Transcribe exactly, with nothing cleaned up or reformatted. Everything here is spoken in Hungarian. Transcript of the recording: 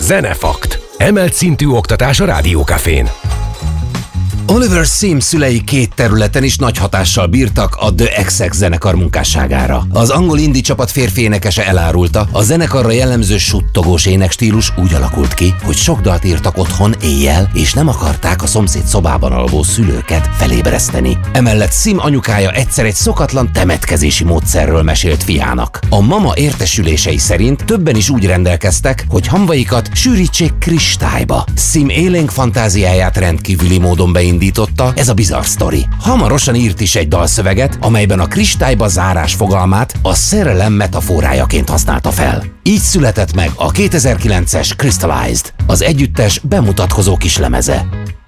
Zenefakt. Emelt szintű oktatás a Rádiókafén. Oliver Sim szülei két területen is nagy hatással bírtak a The iksz iksz zenekar munkásságára. Az angol indie csapat férfi énekese elárulta, a zenekarra jellemző suttogós énekstílus úgy alakult ki, hogy sok dalt írtak otthon éjjel, és nem akarták a szomszéd szobában alvó szülőket felébreszteni. Emellett Sim anyukája egyszer egy szokatlan temetkezési módszerről mesélt fiának. A mama értesülései szerint többen is úgy rendelkeztek, hogy hamvaikat sűrítsék kristályba. Sim élénk fantáziáját rendkívüli módon beindította, ez a bizarr sztori. Hamarosan írt is egy dalszöveget, amelyben a kristályba zárás fogalmát a szerelem metaforájaként használta fel. Így született meg a kétezer-kilences Crystallized, az együttes bemutatkozó kislemeze.